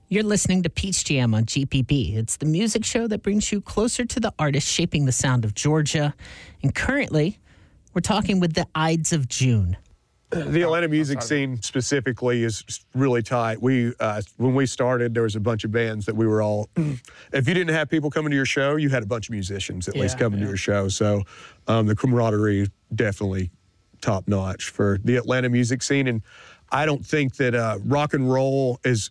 You're listening to Peach Jam on GPB. It's the music show that brings you closer to the artists shaping the sound of Georgia. And currently, we're talking with the Ides of June. The Atlanta music scene specifically is really tight. When we started, there was a bunch of bands that we were all, if you didn't have people coming to your show, you had a bunch of musicians at least coming to your show. So the camaraderie definitely top notch for the Atlanta music scene. And I don't think that rock and roll is,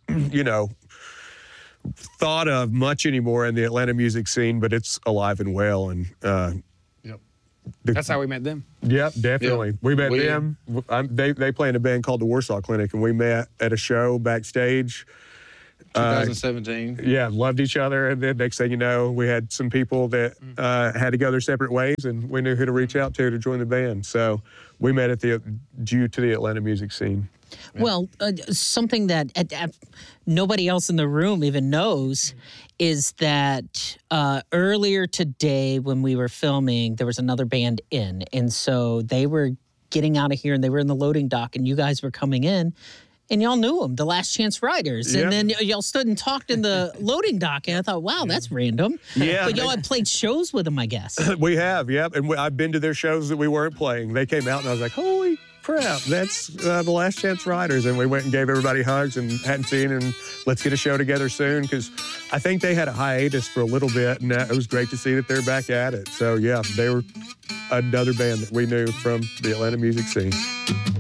thought of much anymore in the Atlanta music scene, but it's alive and well. And that's how we met them. Yep, definitely. Yep. We met them. They play in a band called the Warsaw Clinic, and we met at a show backstage. 2017. Loved each other. And then next thing you know, we had some people that had to go their separate ways, and we knew who to reach out to join the band. So we met due to the Atlanta music scene. Well, something that nobody else in the room even knows is that earlier today when we were filming, there was another band in. And so they were getting out of here and they were in the loading dock and you guys were coming in and y'all knew them, the Last Chance Riders. And then y'all stood and talked in the loading dock and I thought, wow, that's random. Yeah. But y'all had played shows with them, I guess. We have, And I've been to their shows that we weren't playing. They came out and I was like, holy crap, that's the Last Chance Riders. And we went and gave everybody hugs and hadn't seen, and let's get a show together soon, because I think they had a hiatus for a little bit, and it was great to see that they're back at it. So, they were another band that we knew from the Atlanta music scene.